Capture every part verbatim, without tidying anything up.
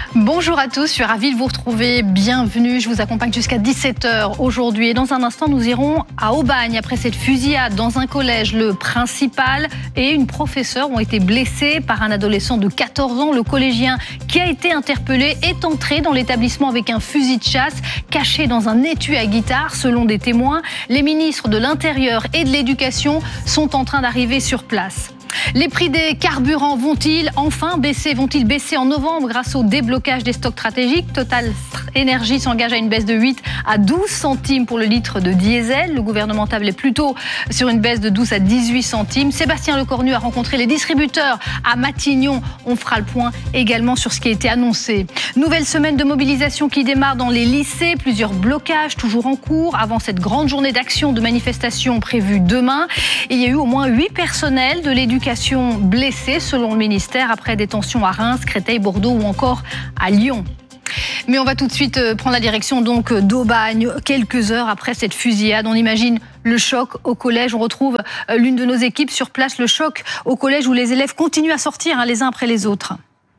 Bonjour à tous, je suis ravie de vous retrouver. Bienvenue, je vous accompagne jusqu'à dix-sept heures aujourd'hui. Et dans un instant, nous irons à Aubagne. Après cette fusillade dans un collège, le principal et une professeure ont été blessés par un adolescent de quatorze ans. Le collégien qui a été interpellé est entré dans l'établissement avec un fusil de chasse caché dans un étui à guitare. Selon des témoins, les ministres de l'Intérieur et de l'Éducation sont en train d'arriver sur place. Les prix des carburants vont-ils enfin baisser Vont-ils baisser en novembre grâce au déblocage des stocks stratégiques? Total Énergie s'engage à une baisse de huit à douze centimes pour le litre de diesel. Le gouvernement tablait plutôt sur une baisse de douze à dix-huit centimes. Sébastien Lecornu a rencontré les distributeurs à Matignon. On fera le point également sur ce qui a été annoncé. Nouvelle semaine de mobilisation qui démarre dans les lycées. Plusieurs blocages toujours en cours avant cette grande journée d'action de manifestation prévue demain. Il y a eu au moins huit personnels de l'éducation blessés selon le ministère après des tensions à Reims, Créteil, Bordeaux ou encore à Lyon. Mais on va tout de suite prendre la direction donc d'Aubagne, quelques heures après cette fusillade. On imagine le choc au collège. On retrouve l'une de nos équipes sur place, le choc au collège où les élèves continuent à sortir hein, les uns après les autres.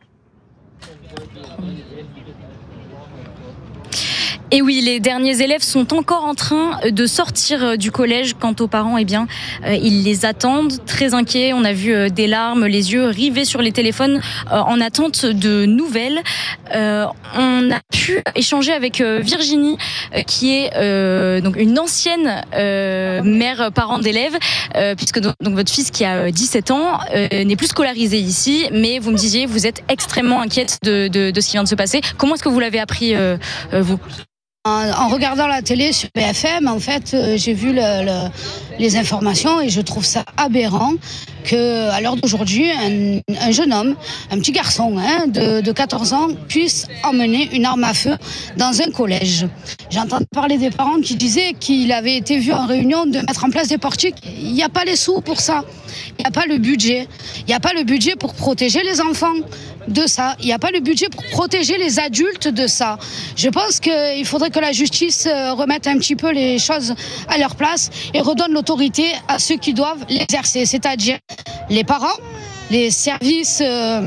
Et oui, les derniers élèves sont encore en train de sortir du collège. Quant aux parents, eh bien, euh, ils les attendent, très inquiets. On a vu euh, des larmes, les yeux rivés sur les téléphones euh, en attente de nouvelles. Euh, on a pu échanger avec euh, Virginie, euh, qui est euh, donc une ancienne euh, mère parent d'élèves, euh, puisque donc, donc votre fils qui a dix-sept ans euh, n'est plus scolarisé ici, mais vous me disiez, vous êtes extrêmement inquiète de, de, de ce qui vient de se passer. Comment est-ce que vous l'avez appris, euh, euh, vous ? En regardant la télé sur B F M, en fait, euh, j'ai vu le, le, les informations et je trouve ça aberrant que, à l'heure d'aujourd'hui, un, un jeune homme, un petit garçon hein, de, de quatorze ans, puisse emmener une arme à feu dans un collège. J'entends parler des parents qui disaient qu'il avait été vu en réunion de mettre en place des portiques. Il n'y a pas les sous pour ça. Il n'y a pas le budget. Il n'y a pas le budget pour protéger les enfants de ça. Il n'y a pas le budget pour protéger les adultes de ça. Je pense qu'il faudrait que la justice remette un petit peu les choses à leur place et redonne l'autorité à ceux qui doivent l'exercer, c'est-à-dire les parents, les services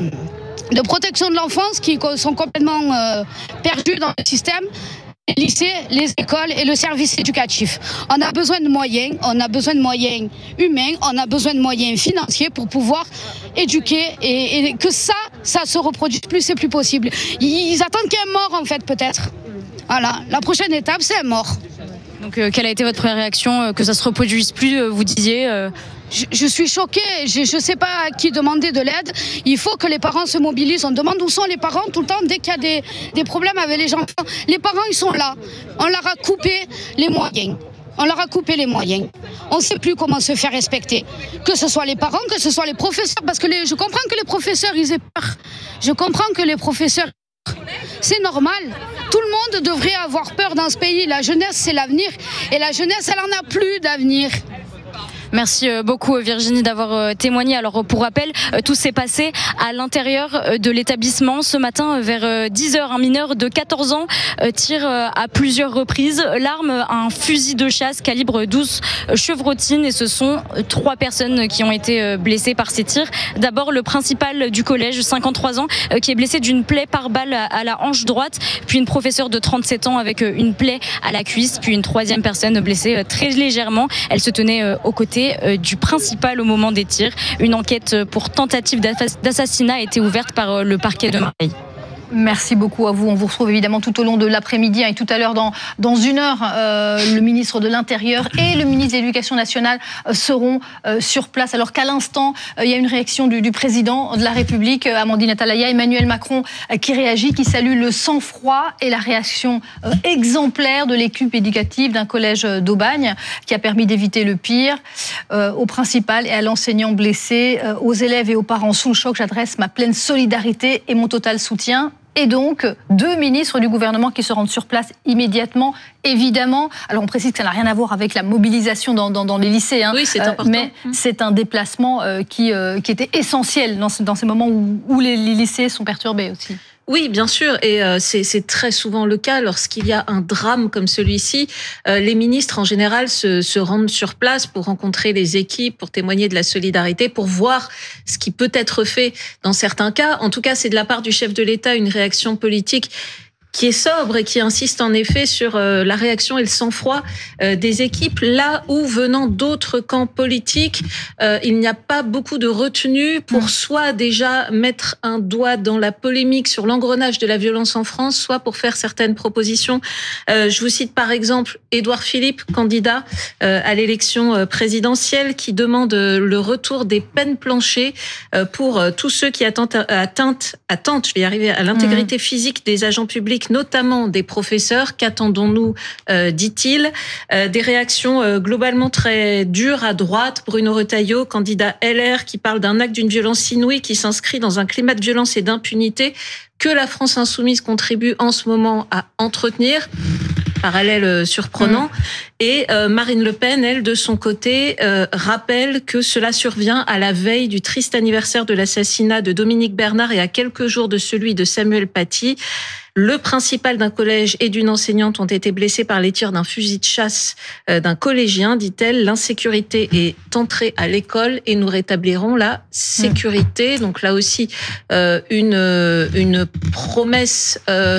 de protection de l'enfance qui sont complètement perdus dans le système, les lycées, les écoles et le service éducatif. On a besoin de moyens, on a besoin de moyens humains, on a besoin de moyens financiers pour pouvoir éduquer et, et que ça, ça se reproduise plus, c'est plus possible. Ils attendent qu'il y ait un mort en fait peut-être. Voilà, la prochaine étape c'est un mort. Donc euh, quelle a été votre première réaction, euh, que ça se reproduise plus, euh, vous disiez euh... Je, je suis choquée, je ne sais pas à qui demander de l'aide. Il faut que les parents se mobilisent. On demande où sont les parents tout le temps dès qu'il y a des, des problèmes avec les enfants. Les parents, ils sont là. On leur a coupé les moyens. On leur a coupé les moyens. On ne sait plus comment se faire respecter. Que ce soit les parents, que ce soit les professeurs. Parce que les, je comprends que les professeurs, ils aient peur. Je comprends que les professeurs... C'est normal. Tout le monde devrait avoir peur dans ce pays. La jeunesse, c'est l'avenir. Et la jeunesse, elle n'en a plus d'avenir. Merci beaucoup Virginie d'avoir témoigné. Alors pour rappel, tout s'est passé à l'intérieur de l'établissement ce matin vers dix heures. Un mineur de quatorze ans tire à plusieurs reprises l'arme, un fusil de chasse calibre douze chevrotine, et ce sont trois personnes qui ont été blessées par ces tirs. D'abord le principal du collège, cinquante-trois ans, qui est blessé d'une plaie par balle à la hanche droite, puis une professeure de trente-sept ans avec une plaie à la cuisse, puis une troisième personne blessée très légèrement. Elle se tenait aux côtés du principal au moment des tirs. Une enquête pour tentative d'assassinat a été ouverte par le parquet de Marseille. Merci beaucoup à vous. On vous retrouve évidemment tout au long de l'après-midi et tout à l'heure, dans, dans une heure, euh, le ministre de l'Intérieur et le ministre de l'Éducation nationale euh, seront euh, sur place. Alors qu'à l'instant, euh, il y a une réaction du, du président de la République, euh, Amandine Atalaya, Emmanuel Macron, euh, qui réagit, qui salue le sang-froid et la réaction euh, exemplaire de l'équipe éducative d'un collège d'Aubagne, qui a permis d'éviter le pire. Euh, au principal et à l'enseignant blessé, euh, aux élèves et aux parents sous le choc, j'adresse ma pleine solidarité et mon total soutien. Et donc, deux ministres du gouvernement qui se rendent sur place immédiatement, évidemment. Alors, on précise que ça n'a rien à voir avec la mobilisation dans, dans, dans les lycées. Hein. Oui, c'est important. Euh, mais mmh. c'est un déplacement euh, qui, euh, qui était essentiel dans, ce, dans ces moments où, où les, les lycées sont perturbés aussi. Oui, bien sûr, et euh, c'est, c'est très souvent le cas lorsqu'il y a un drame comme celui-ci. Euh, les ministres, en général, se, se rendent sur place pour rencontrer les équipes, pour témoigner de la solidarité, pour voir ce qui peut être fait dans certains cas. En tout cas, c'est de la part du chef de l'État une réaction politique qui est sobre et qui insiste en effet sur euh, la réaction et le sang-froid euh, des équipes, là où, venant d'autres camps politiques, euh, il n'y a pas beaucoup de retenue pour soit déjà mettre un doigt dans la polémique sur l'engrenage de la violence en France, soit pour faire certaines propositions. Euh, je vous cite par exemple Édouard Philippe, candidat euh, à l'élection présidentielle, qui demande le retour des peines planchées euh, pour euh, tous ceux qui attentent, atteinte, attentent, je vais y arriver, à l'intégrité mmh. physique des agents publics, notamment des professeurs. Qu'attendons-nous, euh, dit-il. Euh, des réactions euh, globalement très dures à droite. Bruno Retailleau, candidat L R, qui parle d'un acte d'une violence inouïe qui s'inscrit dans un climat de violence et d'impunité que la France insoumise contribue en ce moment à entretenir. Parallèle surprenant. Mmh. Et euh, Marine Le Pen, elle, de son côté, euh, rappelle que cela survient à la veille du triste anniversaire de l'assassinat de Dominique Bernard et à quelques jours de celui de Samuel Paty. Le principal d'un collège et d'une enseignante ont été blessés par les tirs d'un fusil de chasse euh, d'un collégien, dit-elle. L'insécurité est entrée à l'école et nous rétablirons la sécurité. Mmh. Donc là aussi, euh, une, une promesse... Euh,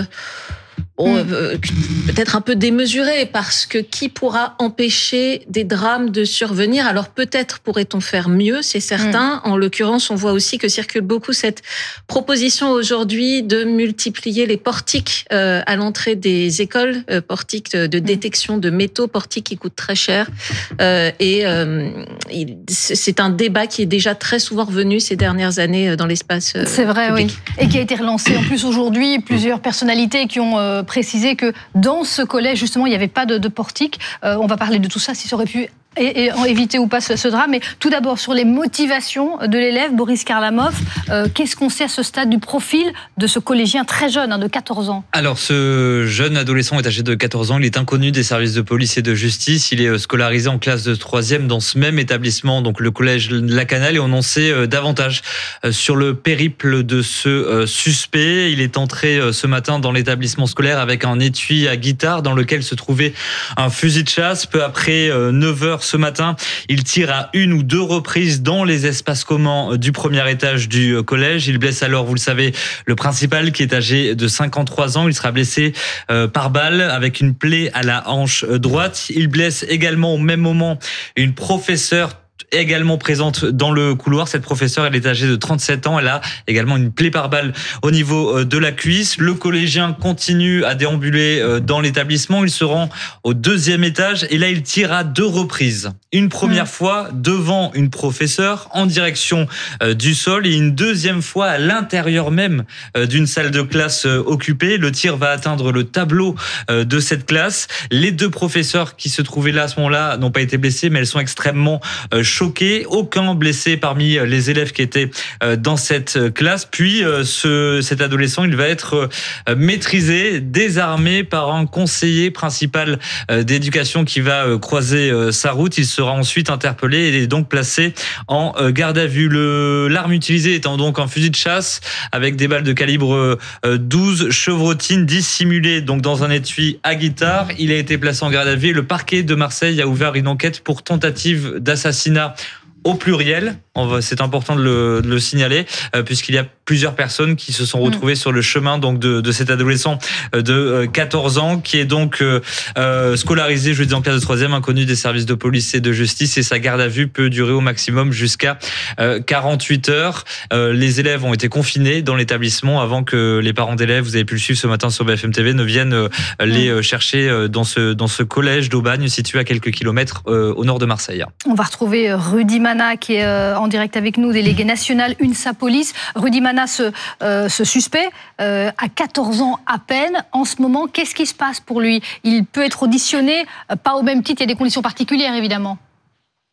Bon, euh, peut-être un peu démesuré, parce que qui pourra empêcher des drames de survenir? Alors peut-être pourrait-on faire mieux, c'est certain. Mm. En l'occurrence, on voit aussi que circule beaucoup cette proposition aujourd'hui de multiplier les portiques euh, à l'entrée des écoles, euh, portiques de, de détection de métaux, portiques qui coûtent très cher. Euh, et euh, il, c'est un débat qui est déjà très souvent revenu ces dernières années dans l'espace euh, C'est vrai, public. Oui. Et qui a été relancé en plus aujourd'hui. Plusieurs personnalités qui ont euh, préciser que dans ce collège, justement, il n'y avait pas de, de portique. Euh, on va parler de tout ça, si ça aurait pu et, et éviter ou pas ce, ce drame. Mais tout d'abord, sur les motivations de l'élève, Boris Karlamov, euh, qu'est-ce qu'on sait à ce stade du profil de ce collégien très jeune, hein, de quatorze ans? Alors, ce jeune adolescent est âgé de quatorze ans. Il est inconnu des services de police et de justice. Il est scolarisé en classe de troisième dans ce même établissement, donc le collège La Canale. Et on en sait davantage sur le périple de ce suspect. Il est entré ce matin dans l'établissement scolaire avec un étui à guitare dans lequel se trouvait un fusil de chasse. Peu après neuf heures ce matin, il tire à une ou deux reprises dans les espaces communs du premier étage du collège. Il blesse alors, vous le savez, le principal qui est âgé de cinquante-trois ans. Il sera blessé euh, par balle avec une plaie à la hanche droite. Il blesse également au même moment une professeure également présente dans le couloir. Cette professeure, elle est âgée de trente-sept ans. Elle a également une plaie par balle au niveau de la cuisse. Le collégien continue à déambuler dans l'établissement. Il se rend au deuxième étage et là, il tire à deux reprises. Une première mmh. fois devant une professeure en direction du sol et une deuxième fois à l'intérieur même d'une salle de classe occupée. Le tir va atteindre le tableau de cette classe. Les deux professeurs qui se trouvaient là à ce moment-là n'ont pas été blessés, mais elles sont extrêmement choqués. Aucun blessé parmi les élèves qui étaient dans cette classe. Puis ce, cet adolescent, il va être maîtrisé, désarmé par un conseiller principal d'éducation qui va croiser sa route. Il sera ensuite interpellé et est donc placé en garde à vue. Le, l'arme utilisée étant donc un fusil de chasse avec des balles de calibre douze chevrotines dissimulées donc dans un étui à guitare. Il a été placé en garde à vue. Le parquet de Marseille a ouvert une enquête pour tentative d'assassinat au pluriel. C'est important de le, de le signaler, euh, puisqu'il y a plusieurs personnes qui se sont retrouvées mmh. sur le chemin donc de, de cet adolescent de quatorze ans, qui est donc euh, scolarisé, je le dis, en classe de troisième, inconnu des services de police et de justice, et sa garde à vue peut durer au maximum jusqu'à euh, quarante-huit heures. Euh, les élèves ont été confinés dans l'établissement avant que les parents d'élèves, vous avez pu le suivre ce matin sur B F M T V, ne viennent euh, mmh. les chercher dans ce, dans ce collège d'Aubagne, situé à quelques kilomètres euh, au nord de Marseille. On va retrouver Rudy Mana, qui est euh, en direct avec nous, délégué national UNSA Police. Rudy Mana, ce, euh, ce suspect, euh, à quatorze ans à peine, en ce moment, qu'est-ce qui se passe pour lui? Il peut être auditionné, euh, pas au même titre, il y a des conditions particulières évidemment.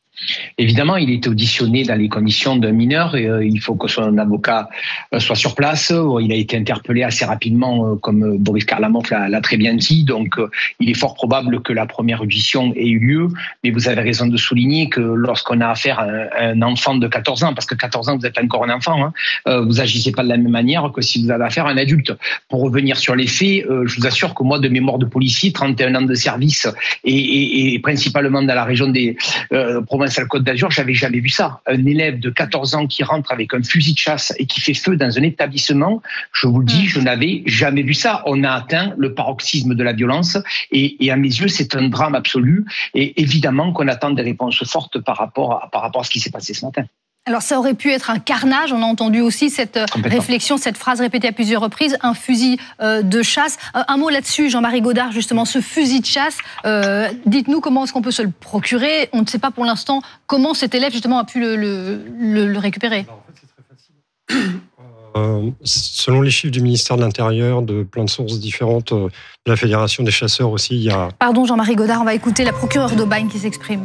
Évidemment, il est auditionné dans les conditions d'un mineur et euh, il faut que son avocat euh, soit sur place. Il a été interpellé assez rapidement, euh, comme Boris Karlamov l'a, l'a très bien dit. Donc, euh, il est fort probable que la première audition ait eu lieu. Mais vous avez raison de souligner que lorsqu'on a affaire à un, à un enfant de quatorze ans, parce que quatorze ans, vous êtes encore un enfant, hein, euh, vous agissez pas de la même manière que si vous avez affaire à un adulte. Pour revenir sur les faits, euh, je vous assure que moi, de mémoire de policier, trente et un ans de service et, et, et principalement dans la région des euh, provinces Côte d'Azur, j'avais jamais vu ça. Un élève de quatorze ans qui rentre avec un fusil de chasse et qui fait feu dans un établissement, je vous le dis, je n'avais jamais vu ça. On a atteint le paroxysme de la violence et, et à mes yeux, c'est un drame absolu. Et évidemment qu'on attend des réponses fortes par rapport à, par rapport à ce qui s'est passé ce matin. Alors ça aurait pu être un carnage, on a entendu aussi cette réflexion, cette phrase répétée à plusieurs reprises, un fusil euh, de chasse. Euh, un mot là-dessus, Jean-Marie Godard, justement, ce fusil de chasse, euh, dites-nous comment est-ce qu'on peut se le procurer. On ne sait pas pour l'instant comment cet élève justement a pu le, le, le, le récupérer. Alors, en fait, c'est très facile. Euh, selon les chiffres du ministère de l'Intérieur, de plein de sources différentes, euh, de la Fédération des chasseurs aussi, il y a... Pardon Jean-Marie Godard, on va écouter la procureure d'Aubagne qui s'exprime.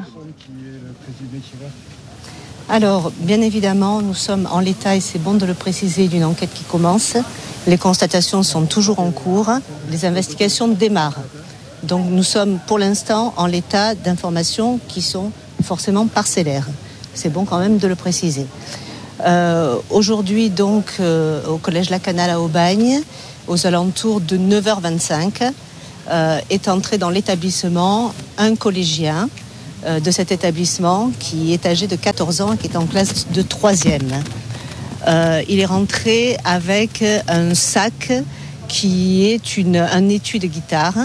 Alors, bien évidemment, nous sommes en l'état, et c'est bon de le préciser, d'une enquête qui commence. Les constatations sont toujours en cours. Les investigations démarrent. Donc, nous sommes pour l'instant en l'état d'informations qui sont forcément parcellaires. C'est bon quand même de le préciser. Euh, aujourd'hui, donc, euh, au Collège Lacanal à Aubagne, aux alentours de neuf heures vingt-cinq, euh, est entré dans l'établissement un collégien de cet établissement qui est âgé de quatorze ans et qui est en classe de troisième. Euh, il est rentré avec un sac qui est une, un étui de guitare.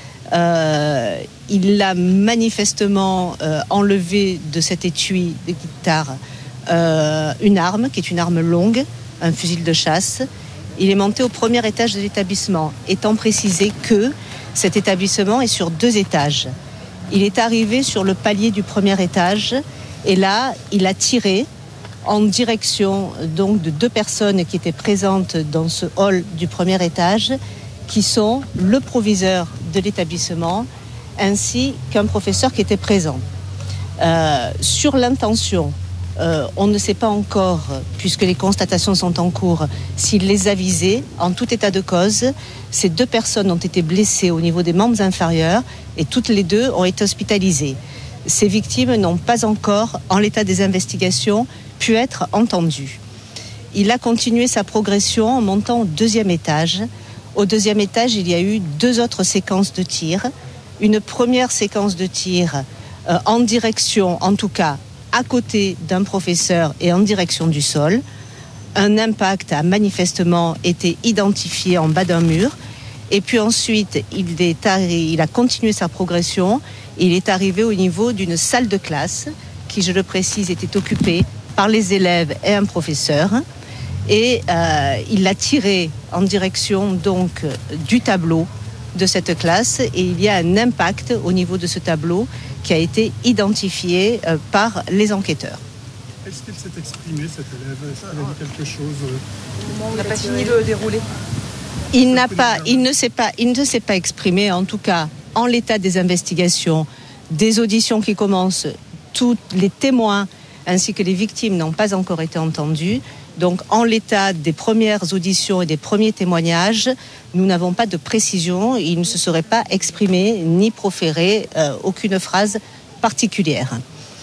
Euh, il a manifestement euh, enlevé de cet étui de guitare euh, une arme, qui est une arme longue, un fusil de chasse. Il est monté au premier étage de l'établissement, étant précisé que cet établissement est sur deux étages. Il est arrivé sur le palier du premier étage et là, il a tiré en direction donc de deux personnes qui étaient présentes dans ce hall du premier étage, qui sont le proviseur de l'établissement ainsi qu'un professeur qui était présent. Euh, sur l'intention, euh, on ne sait pas encore, puisque les constatations sont en cours, s'il les a visés. En tout état de cause, ces deux personnes ont été blessées au niveau des membres inférieurs et toutes les deux ont été hospitalisées. Ces victimes n'ont pas encore, en l'état des investigations, pu être entendues. Il a continué sa progression en montant au deuxième étage. Au deuxième étage, il y a eu deux autres séquences de tirs. Une première séquence de tirs euh, en direction, en tout cas, à côté d'un professeur et en direction du sol. Un impact a manifestement été identifié en bas d'un mur. Et puis ensuite, il, est arri- il a continué sa progression. Il est arrivé au niveau d'une salle de classe qui, je le précise, était occupée par les élèves et un professeur. Et euh, il l'a tiré en direction donc du tableau de cette classe. Et il y a un impact au niveau de ce tableau qui a été identifié euh, par les enquêteurs. Est-ce qu'il s'est exprimé, cet élève? Est-ce qu'il a dit quelque chose? Il n'a pas fini de dérouler. Il n'a pas, il ne s'est pas, il ne s'est pas exprimé. En tout cas, en l'état des investigations, des auditions qui commencent, tous les témoins ainsi que les victimes n'ont pas encore été entendus. Donc, en l'état des premières auditions et des premiers témoignages, nous n'avons pas de précision. Il ne se serait pas exprimé ni proféré euh, aucune phrase particulière.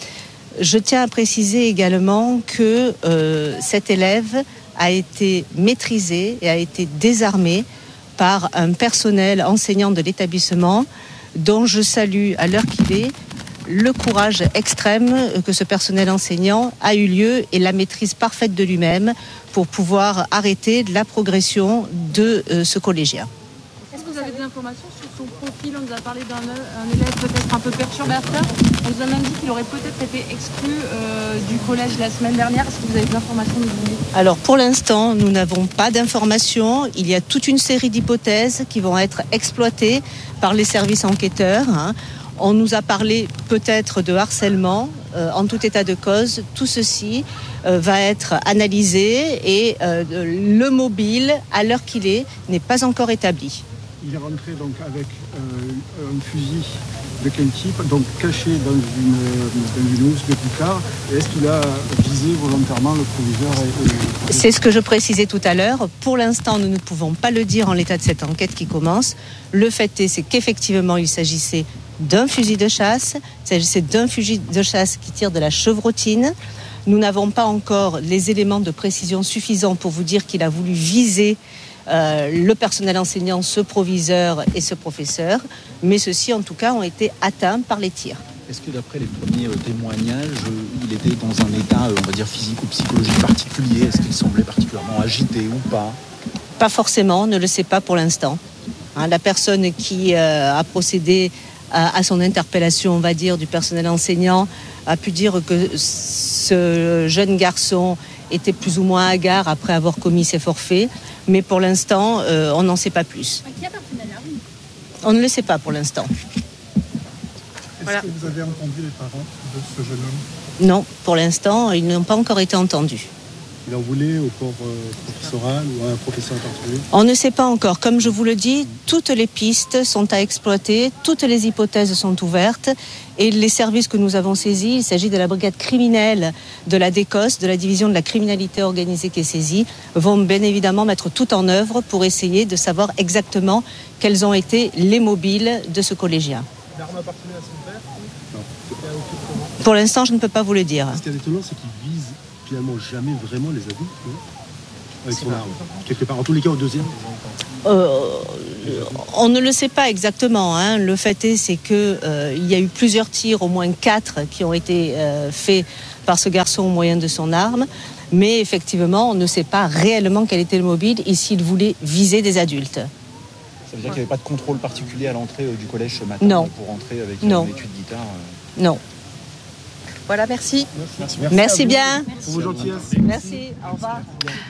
Je tiens à préciser également que euh, cet élève a été maîtrisé et a été désarmé par un personnel enseignant de l'établissement dont je salue à l'heure qu'il est le courage extrême que ce personnel enseignant a eu lieu et la maîtrise parfaite de lui-même pour pouvoir arrêter la progression de euh, ce collégien. Est-ce que vous avez des informations sur son profil? On nous a parlé d'un un élève peut-être un peu perturbateur. On nous a même dit qu'il aurait peut-être été exclu euh, du collège la semaine dernière. Est-ce que vous avez des informations de vous? Alors pour l'instant, nous n'avons pas d'informations. Il y a toute une série d'hypothèses qui vont être exploitées par les services enquêteurs. Hein. On nous a parlé peut-être de harcèlement. Euh, en tout état de cause, tout ceci euh, va être analysé et euh, le mobile, à l'heure qu'il est, n'est pas encore établi. Il est rentré donc avec euh, un fusil de quel type, donc caché dans une, dans une housse de Picard. Est-ce qu'il a visé volontairement le proviseur et, et... C'est ce que je précisais tout à l'heure. Pour l'instant, nous ne pouvons pas le dire en l'état de cette enquête qui commence. Le fait est, c'est qu'effectivement, il s'agissait d'un fusil de chasse. Il s'agissait d'un fusil de chasse qui tire de la chevrotine. Nous n'avons pas encore les éléments de précision suffisants pour vous dire qu'il a voulu viser Euh, le personnel enseignant, ce proviseur et ce professeur, mais ceux-ci en tout cas ont été atteints par les tirs. Est-ce que d'après les premiers euh, témoignages, euh, il était dans un état, euh, on va dire, physique ou psychologique particulier? Est-ce qu'il semblait particulièrement agité ou pas? Pas forcément, on ne le sait pas pour l'instant. Hein, la personne qui euh, a procédé à, à son interpellation, on va dire, du personnel enseignant, a pu dire que ce jeune garçon était plus ou moins hagard après avoir commis ses forfaits. Mais pour l'instant, euh, on n'en sait pas plus. Qui appartenait à l'arme ? On ne le sait pas pour l'instant. Est-ce voilà. que vous avez entendu les parents de ce jeune homme ? Non, pour l'instant, ils n'ont pas encore été entendus. Il en voulait au corps euh, professoral ou à un professeur en particulier ? On ne sait pas encore. Comme je vous le dis, toutes les pistes sont à exploiter, toutes les hypothèses sont ouvertes. Et les services que nous avons saisis, il s'agit de la brigade criminelle de la D E C O S, de la division de la criminalité organisée qui est saisie, vont bien évidemment mettre tout en œuvre pour essayer de savoir exactement quels ont été les mobiles de ce collégien. L'arme appartenait à son père ? Non. Pour l'instant, je ne peux pas vous le dire. Ce qui est étonnant, c'est qu'il vise finalement jamais vraiment les adultes, non ? Avec son arme. Quelque part, en tous les cas, au deuxième. Euh, on ne le sait pas exactement. Hein. Le fait est, c'est que euh, il y a eu plusieurs tirs, au moins quatre, qui ont été euh, faits par ce garçon au moyen de son arme. Mais effectivement, on ne sait pas réellement quel était le mobile et s'il voulait viser des adultes. Ça veut dire qu'il n'y avait pas de contrôle particulier à l'entrée euh, du collège ce matin non. pour entrer avec non. une étude de guitare euh... Non. Voilà, merci. Merci, merci, merci bien. Merci pour vos gentillesses. Merci, au revoir.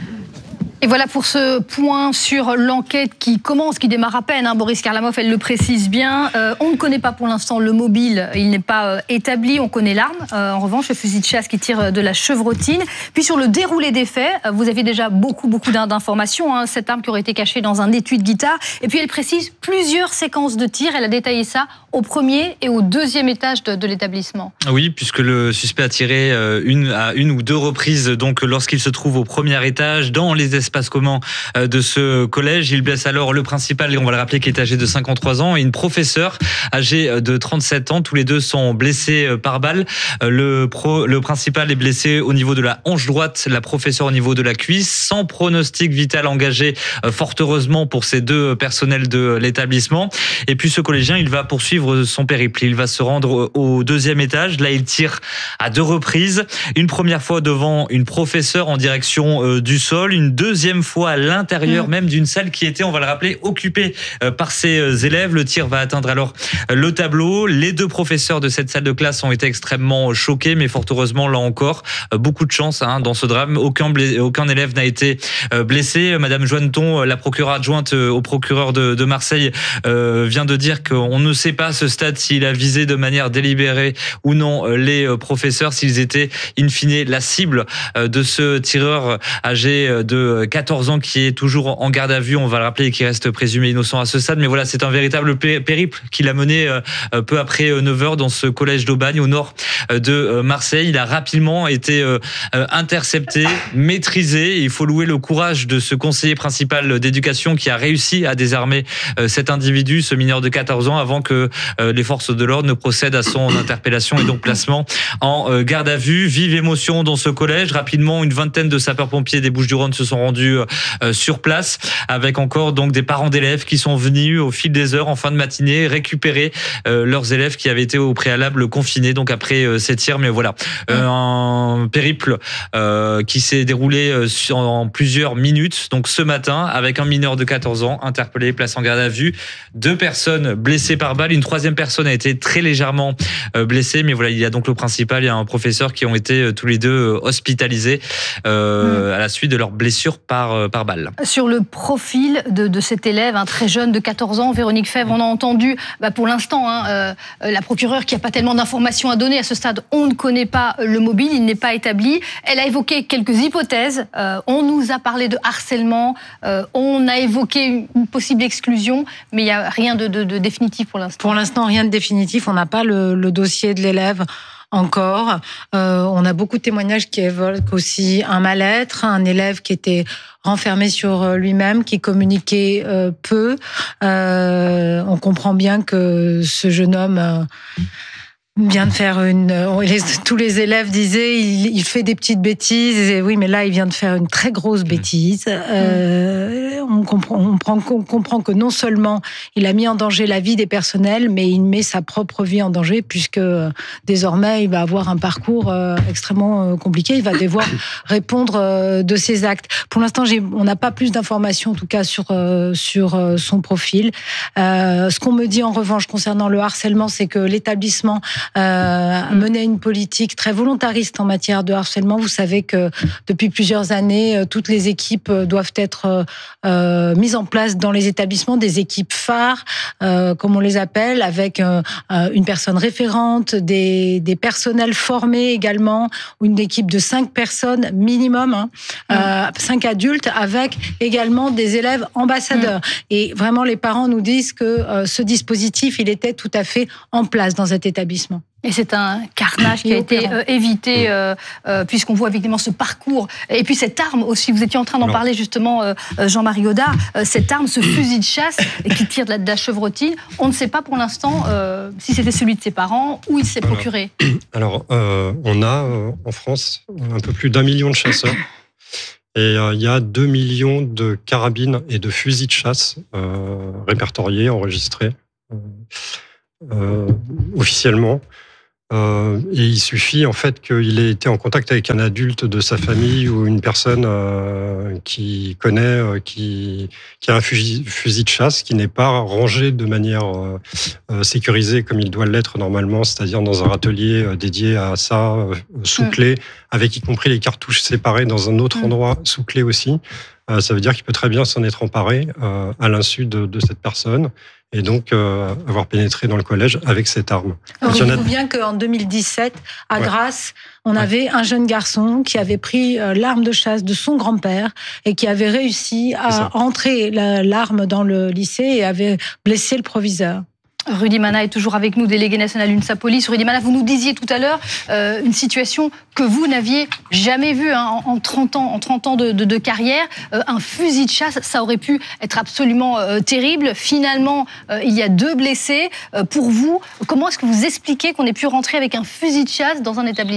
Et voilà pour ce point sur l'enquête qui commence, qui démarre à peine. Hein. Boris Karlamov, elle le précise bien. Euh, on ne connaît pas pour l'instant le mobile, il n'est pas euh, établi. On connaît l'arme. Euh, en revanche, le fusil de chasse qui tire de la chevrotine. Puis sur le déroulé des faits, euh, vous avez déjà beaucoup, beaucoup d'informations. Hein. Cette arme qui aurait été cachée dans un étui de guitare. Et puis elle précise plusieurs séquences de tirs. Elle a détaillé ça au premier et au deuxième étage de, de l'établissement. Oui, puisque le suspect a tiré une, à une ou deux reprises, donc lorsqu'il se trouve au premier étage, dans les espaces communs de ce collège. Il blesse alors le principal, et on va le rappeler, qui est âgé de cinquante-trois ans, et une professeure âgée de trente-sept ans. Tous les deux sont blessés par balle. Le, pro, le principal est blessé au niveau de la hanche droite, la professeure au niveau de la cuisse, sans pronostic vital engagé, fort heureusement pour ces deux personnels de l'établissement. Et puis ce collégien, il va poursuivre son périple. Il va se rendre au deuxième étage. Là, il tire à deux reprises. Une première fois devant une professeure en direction du sol, une deuxième fois à l'intérieur mmh. même d'une salle qui était, on va le rappeler, occupée par ses élèves. Le tir va atteindre alors le tableau. Les deux professeurs de cette salle de classe ont été extrêmement choqués, mais fort heureusement, là encore, beaucoup de chance hein, dans ce drame. Aucun, blessé, aucun élève n'a été blessé. Madame Joanneton, la procureure adjointe au procureur de, de Marseille, euh, vient de dire qu'on ne sait pas à ce stade s'il a visé de manière délibérée ou non les professeurs, s'ils étaient in fine la cible de ce tireur âgé de quatorze ans qui est toujours en garde à vue, on va le rappeler, et qui reste présumé innocent à ce stade. Mais voilà, c'est un véritable périple qu'il a mené peu après neuf heures dans ce collège d'Aubagne, au nord de Marseille. Il a rapidement été intercepté, maîtrisé. Il faut louer le courage de ce conseiller principal d'éducation qui a réussi à désarmer cet individu, ce mineur de quatorze ans, avant que les forces de l'ordre ne procèdent à son interpellation et donc placement en garde à vue. Vive émotion dans ce collège. Rapidement, une vingtaine de sapeurs-pompiers des Bouches-du-Rhône se sont rendus sur place, avec encore donc des parents d'élèves qui sont venus au fil des heures en fin de matinée récupérer leurs élèves qui avaient été au préalable confinés donc après ces tirs. Mais voilà, un périple qui s'est déroulé en plusieurs minutes. Donc ce matin, avec un mineur de quatorze ans interpellé, placé en garde à vue, deux personnes blessées par balle, une troisième personne a été très légèrement blessée, mais voilà, il y a donc le principal et un professeur qui ont été tous les deux hospitalisés euh, à la suite de leurs blessures par, par balle. Sur le profil de, de cet élève, un très jeune de quatorze ans, Véronique Fèvre, on a entendu bah pour l'instant hein, euh, la procureure qui n'a pas tellement d'informations à donner. À ce stade, on ne connaît pas le mobile, il n'est pas établi. Elle a évoqué quelques hypothèses. Euh, on nous a parlé de harcèlement, euh, on a évoqué une, une possible exclusion, mais il n'y a rien de, de, de définitif pour l'instant. Pour l'instant, rien de définitif. On n'a pas le, le dossier de l'élève encore. Euh, on a beaucoup de témoignages qui évoquent aussi un mal-être, un élève qui était renfermé sur lui-même, qui communiquait euh, peu. Euh, on comprend bien que ce jeune homme euh, vient de faire une... Les, tous les élèves disaient, il, il fait des petites bêtises. Et oui, mais là, il vient de faire une très grosse bêtise. Euh, on, comprend, on, prend, on comprend que non seulement il a mis en danger la vie des personnels, mais il met sa propre vie en danger, puisque euh, désormais, il va avoir un parcours euh, extrêmement euh, compliqué. Il va devoir répondre euh, de ses actes. Pour l'instant, j'ai, on n'a pas plus d'informations, en tout cas, sur, euh, sur euh, son profil. Euh, ce qu'on me dit, en revanche, concernant le harcèlement, c'est que l'établissement Euh, mener une politique très volontariste en matière de harcèlement. Vous savez que depuis plusieurs années, toutes les équipes doivent être euh, mises en place dans les établissements, des équipes phares, euh, comme on les appelle, avec euh, une personne référente, des, des personnels formés également, une équipe de cinq personnes minimum, hein, mmh. euh, cinq adultes, avec également des élèves ambassadeurs. Mmh. Et vraiment, les parents nous disent que euh, ce dispositif, il était tout à fait en place dans cet établissement. Et c'est un carnage qui a été euh, évité, euh, euh, puisqu'on voit évidemment ce parcours. Et puis cette arme aussi, vous étiez en train d'en parler justement, euh, Jean-Marie Godard, euh, cette arme, ce fusil de chasse qui tire de la, de la chevrotine, on ne sait pas pour l'instant euh, si c'était celui de ses parents ou il s'est procuré. Alors, euh, on a euh, en France un peu plus d'un million de chasseurs. Et euh, il y a deux millions de carabines et de fusils de chasse euh, répertoriés, enregistrés euh, euh, officiellement. Euh, et il suffit en fait qu'il ait été en contact avec un adulte de sa famille ou une personne euh, qui connaît, euh, qui, qui a un fusil, fusil de chasse qui n'est pas rangé de manière euh, euh, sécurisée comme il doit l'être normalement, c'est-à-dire dans un atelier euh, dédié à ça, euh, sous mmh. clé, avec y compris les cartouches séparées dans un autre mmh. endroit sous clé aussi. Euh, ça veut dire qu'il peut très bien s'en être emparé euh, à l'insu de, de cette personne. Et donc euh, avoir pénétré dans le collège avec cette arme. On se souvient qu'en deux mille dix-sept, à ouais. Grasse, on ouais. avait un jeune garçon qui avait pris euh, l'arme de chasse de son grand-père et qui avait réussi à entrer la, l'arme dans le lycée et avait blessé le proviseur. Rudy Mana est toujours avec nous, délégué national UNSA Police. Rudy Mana, vous nous disiez tout à l'heure euh, une situation que vous n'aviez jamais vue hein, en, en trente ans, en trente ans de, de, de carrière. Euh, un fusil de chasse, ça aurait pu être absolument euh, terrible. Finalement, euh, il y a deux blessés. Euh, pour vous, comment est-ce que vous expliquez qu'on ait pu rentrer avec un fusil de chasse dans un établissement ?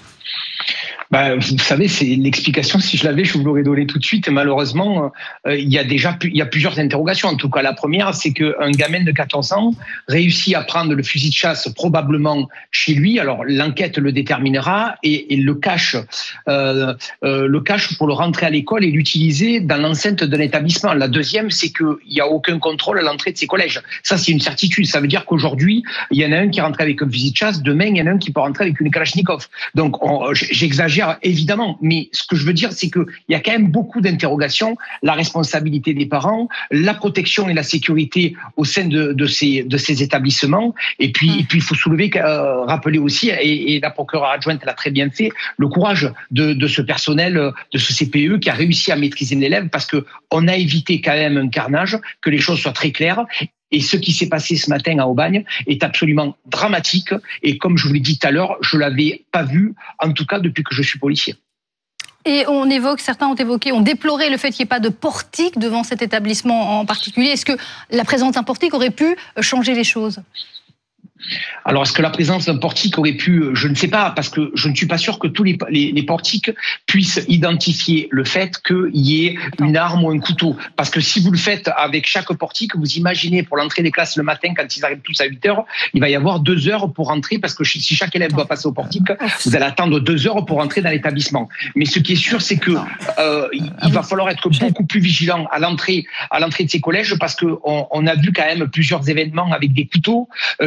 Ben, vous savez, c'est l'explication. Si je l'avais, je vous l'aurais donné tout de suite. Et malheureusement, euh, il y a déjà il y a plusieurs interrogations. En tout cas, la première, c'est qu'un gamin de quatorze ans réussit à prendre le fusil de chasse probablement chez lui. Alors, l'enquête le déterminera et, et le cache, euh, euh, le cache pour le rentrer à l'école et l'utiliser dans l'enceinte d'un établissement. La deuxième, c'est qu'il n'y a aucun contrôle à l'entrée de ces collèges. Ça, c'est une certitude. Ça veut dire qu'aujourd'hui, il y en a un qui rentre avec un fusil de chasse. Demain, il y en a un qui peut rentrer avec une Kalachnikov. Donc, on, j'exagère évidemment, mais ce que je veux dire, c'est qu'il y a quand même beaucoup d'interrogations. La responsabilité des parents, la protection et la sécurité au sein de, de, ces, de ces établissements. Et puis, mmh. et puis il faut soulever, euh, rappeler aussi, et, et la procureure adjointe l'a très bien fait, le courage de, de ce personnel, de ce C P E qui a réussi à maîtriser l'élève parce qu'on a évité quand même un carnage, que les choses soient très claires. Et ce qui s'est passé ce matin à Aubagne est absolument dramatique. Et comme je vous l'ai dit tout à l'heure, je ne l'avais pas vu, en tout cas depuis que je suis policier. Et on évoque, certains ont évoqué, ont déploré le fait qu'il n'y ait pas de portique devant cet établissement en particulier. Est-ce que la présence d'un portique aurait pu changer les choses ? Alors, est-ce que la présence d'un portique aurait pu, je ne sais pas, parce que je ne suis pas sûr que tous les, les, les portiques puissent identifier le fait qu'il y ait une arme ou un couteau. Parce que si vous le faites avec chaque portique, vous imaginez pour l'entrée des classes le matin, quand ils arrivent tous à huit heures, il va y avoir deux heures pour rentrer, parce que si chaque élève doit passer au portique, vous allez attendre deux heures pour rentrer dans l'établissement. Mais ce qui est sûr, c'est que euh, il va falloir être beaucoup plus vigilant à l'entrée, à l'entrée de ces collèges, parce qu'on on a vu quand même plusieurs événements avec des couteaux euh, qui se passent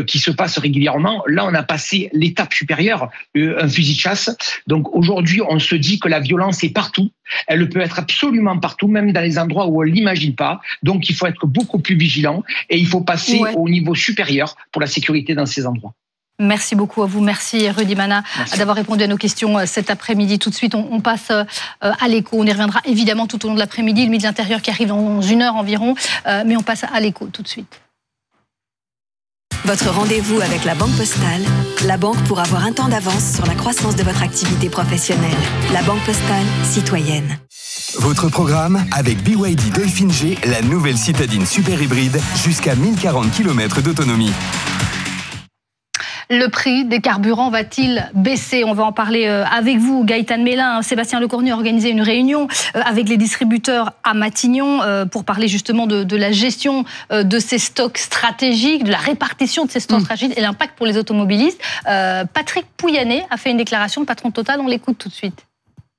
passe régulièrement. Là, on a passé l'étape supérieure, euh, un fusil de chasse. Donc aujourd'hui, on se dit que la violence est partout. Elle peut être absolument partout, même dans les endroits où on ne l'imagine pas. Donc il faut être beaucoup plus vigilant et il faut passer ouais. au niveau supérieur pour la sécurité dans ces endroits. Merci beaucoup à vous. Merci Rudy Mana Merci. d'avoir répondu à nos questions cet après-midi. Tout de suite, on, on passe à l'écho. On y reviendra évidemment tout au long de l'après-midi. Le Midi de l'Intérieur qui arrive dans une heure environ. Mais on passe à l'écho tout de suite. Votre rendez-vous avec la Banque Postale, la banque pour avoir un temps d'avance sur la croissance de votre activité professionnelle. La Banque Postale, citoyenne. Votre programme avec B Y D Dolphin G, la nouvelle citadine super hybride, jusqu'à mille quarante kilomètres d'autonomie. Le prix des carburants va-t-il baisser ? On va en parler avec vous. Gaëtan Mélin, Sébastien Lecornu a organisé une réunion avec les distributeurs à Matignon pour parler justement de, de la gestion de ces stocks stratégiques, de la répartition de ces stocks mmh. stratégiques et l'impact pour les automobilistes. Euh, Patrick Pouyanné a fait une déclaration, le patron de Total, on l'écoute tout de suite.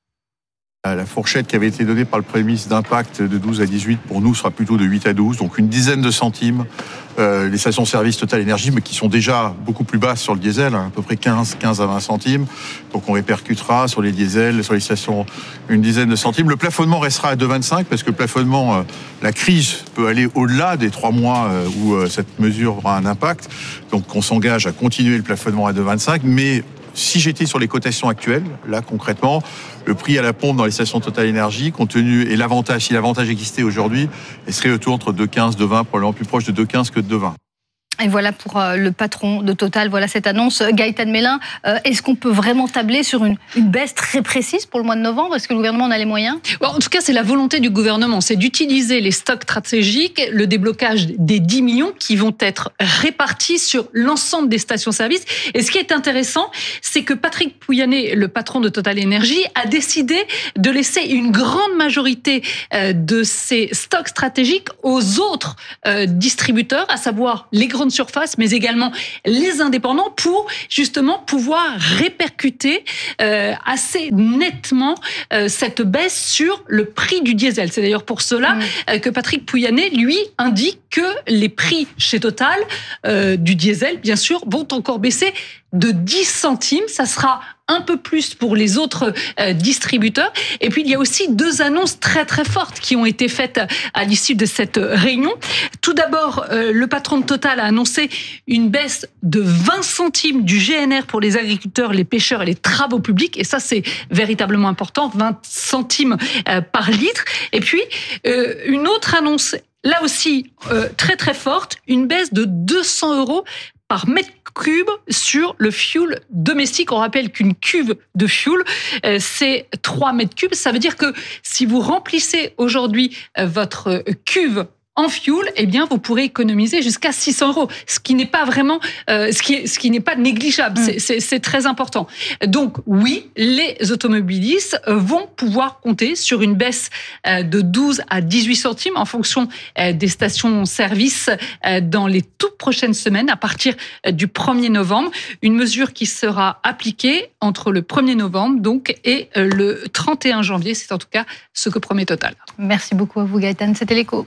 La fourchette qui avait été donnée par le Premier ministre d'impact de douze à dix-huit, pour nous, sera plutôt de huit à douze, donc une dizaine de centimes. Euh, les stations-service Total Énergie, mais qui sont déjà beaucoup plus basses sur le diesel, hein, à peu près quinze, quinze à vingt centimes. Donc on répercutera sur les diesels, sur les stations, une dizaine de centimes. Le plafonnement restera à deux virgule vingt-cinq, parce que le plafonnement, euh, la crise peut aller au-delà des trois mois euh, où euh, cette mesure aura un impact. Donc on s'engage à continuer le plafonnement à deux virgule vingt-cinq, mais si j'étais sur les cotations actuelles, là concrètement, le prix à la pompe dans les stations Total Énergie, compte tenu, et l'avantage, si l'avantage existait aujourd'hui, il serait autour entre deux virgule quinze, deux virgule vingt, probablement plus proche de deux virgule quinze que de deux virgule vingt. Et voilà pour le patron de Total, voilà cette annonce. Gaëtan Mélin, est-ce qu'on peut vraiment tabler sur une, une baisse très précise pour le mois de novembre ? Est-ce que le gouvernement en a les moyens ? Bon, en tout cas, c'est la volonté du gouvernement, c'est d'utiliser les stocks stratégiques, le déblocage des dix millions qui vont être répartis sur l'ensemble des stations-service. Et ce qui est intéressant, c'est que Patrick Pouyanné, le patron de Total Énergie, a décidé de laisser une grande majorité de ces stocks stratégiques aux autres distributeurs, à savoir les grandes surface, mais également les indépendants, pour justement pouvoir répercuter euh, assez nettement euh, cette baisse sur le prix du diesel. C'est d'ailleurs pour cela mmh. euh, que Patrick Pouyanné, lui, indique que les prix chez Total euh, du diesel, bien sûr, vont encore baisser de dix centimes. Ça sera un peu plus pour les autres euh, distributeurs. Et puis, il y a aussi deux annonces très, très fortes qui ont été faites à l'issue de cette réunion. Tout d'abord, euh, le patron de Total a annoncé une baisse de vingt centimes du G N R pour les agriculteurs, les pêcheurs et les travaux publics. Et ça, c'est véritablement important, vingt centimes euh, par litre. Et puis, euh, une autre annonce, là aussi, euh, très, très forte, une baisse de deux cents euros par mètre cube sur le fuel domestique. On rappelle qu'une cuve de fuel, euh, c'est trois mètres cubes. Ça veut dire que si vous remplissez aujourd'hui euh, votre cuve en fuel, eh bien, vous pourrez économiser jusqu'à six cents euros, ce qui n'est pas vraiment, euh, ce qui est, ce qui n'est pas négligeable. Mmh. C'est, c'est, c'est très important. Donc, oui, les automobilistes vont pouvoir compter sur une baisse euh, de douze à dix-huit centimes en fonction euh, des stations-service euh, dans les toutes prochaines semaines, à partir euh, du premier novembre. Une mesure qui sera appliquée entre le premier novembre, donc, et euh, le trente et un janvier. C'est en tout cas ce que promet Total. Merci beaucoup à vous, Gaëtan. C'était l'écho.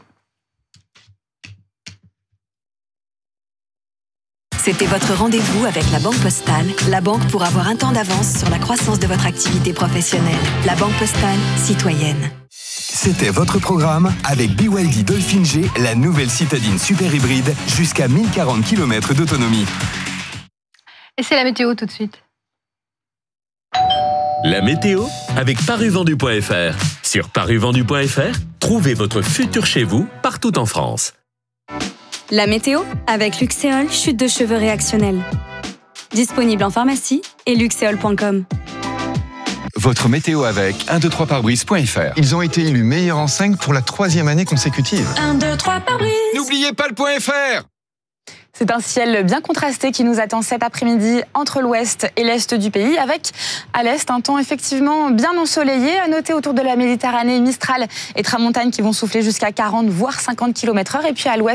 C'était votre rendez-vous avec la Banque Postale, la banque pour avoir un temps d'avance sur la croissance de votre activité professionnelle. La Banque Postale, citoyenne. C'était votre programme avec B Y D Dolphin G, la nouvelle citadine super hybride, jusqu'à mille quarante kilomètres d'autonomie. Et c'est la météo tout de suite. La météo avec paruvendu point f r. Sur paruvendu point f r, trouvez votre futur chez vous partout en France. La météo avec Luxéol, chute de cheveux réactionnelle. Disponible en pharmacie et luxéol point com. Votre météo avec un deux trois pare-brise point f r. Ils ont été élus meilleurs enseigne pour la troisième année consécutive. un deux trois pare-brise. N'oubliez pas le point F R. C'est un ciel bien contrasté qui nous attend cet après-midi entre l'ouest et l'est du pays, avec à l'est un temps effectivement bien ensoleillé. À noter autour de la Méditerranée, Mistral et Tramontane qui vont souffler jusqu'à quarante voire cinquante kilomètres heure. Et puis à l'ouest,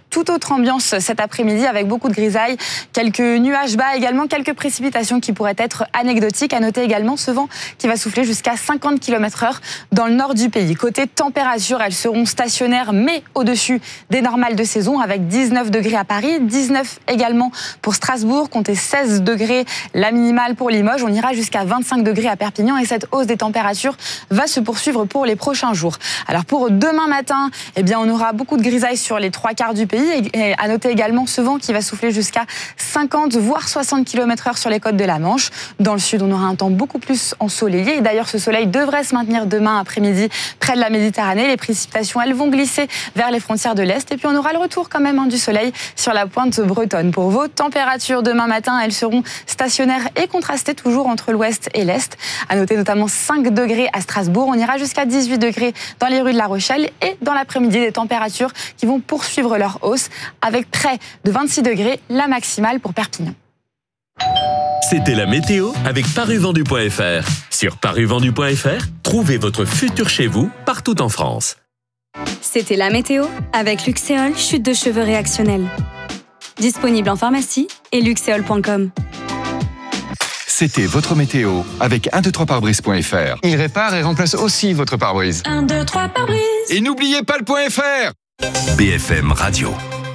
Toute autre ambiance cet après-midi avec beaucoup de grisailles, quelques nuages bas également, quelques précipitations qui pourraient être anecdotiques. À noter également ce vent qui va souffler jusqu'à cinquante kilomètres heure dans le nord du pays. Côté température, elles seront stationnaires mais au-dessus des normales de saison avec dix-neuf degrés à Paris, dix-neuf également pour Strasbourg, comptez seize degrés la minimale pour Limoges. On ira jusqu'à vingt-cinq degrés à Perpignan et cette hausse des températures va se poursuivre pour les prochains jours. Alors pour demain matin, eh bien on aura beaucoup de grisailles sur les trois quarts du pays. Et à noter également ce vent qui va souffler jusqu'à cinquante voire soixante kilomètres heure sur les côtes de la Manche. Dans le sud, on aura un temps beaucoup plus ensoleillé. Et d'ailleurs, ce soleil devrait se maintenir demain après-midi près de la Méditerranée. Les précipitations, elles vont glisser vers les frontières de l'Est. Et puis, on aura le retour quand même hein, du soleil sur la pointe bretonne. Pour vos températures demain matin, elles seront stationnaires et contrastées toujours entre l'Ouest et l'Est. À noter notamment cinq degrés à Strasbourg. On ira jusqu'à dix-huit degrés dans les rues de La Rochelle. Et dans l'après-midi, des températures qui vont poursuivre leur hausse avec près de vingt-six degrés, la maximale pour Perpignan. C'était la météo avec paruvendu point f r. Sur paruvendu point f r, trouvez votre futur chez vous partout en France. C'était la météo avec Luxéol, chute de cheveux réactionnelle. Disponible en pharmacie et luxéol point com. C'était votre météo avec un deux trois pare-brise point f r. Il répare et remplace aussi votre pare-brise. un deux trois pare-brise. Et n'oubliez pas le point F R. B F M Radio.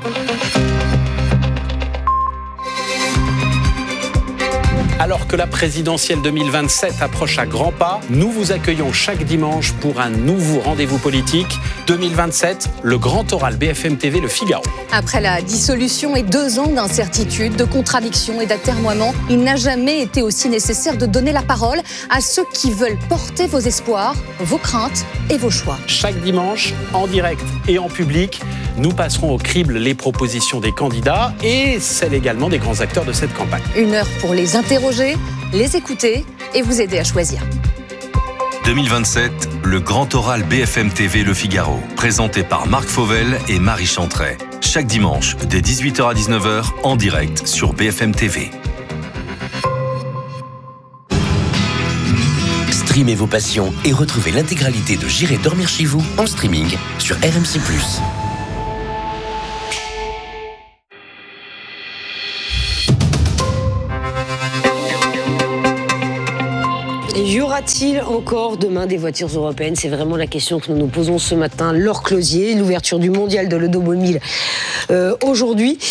Alors que la présidentielle deux mille vingt-sept approche à grands pas, nous vous accueillons chaque dimanche pour un nouveau rendez-vous politique. deux mille vingt-sept, le grand oral B F M T V Le Figaro. Après la dissolution et deux ans d'incertitude, de contradictions et d'atermoiements, il n'a jamais été aussi nécessaire de donner la parole à ceux qui veulent porter vos espoirs, vos craintes et vos choix. Chaque dimanche, en direct et en public, nous passerons au crible les propositions des candidats et celles également des grands acteurs de cette campagne. Une heure pour les interroger, les écouter et vous aider à choisir. deux mille vingt-sept, le grand oral B F M T V Le Figaro, présenté par Marc Fauvel et Marie Chantret. Chaque dimanche, dès dix-huit heures à dix-neuf heures, en direct sur B F M T V. Streamez vos passions et retrouvez l'intégralité de J'irai dormir chez vous en streaming sur R M C plus. Y aura-t-il encore demain des voitures européennes? C'est vraiment la question que nous nous posons ce matin. Laure Closier, l'ouverture du mondial de l'automobile euh, aujourd'hui.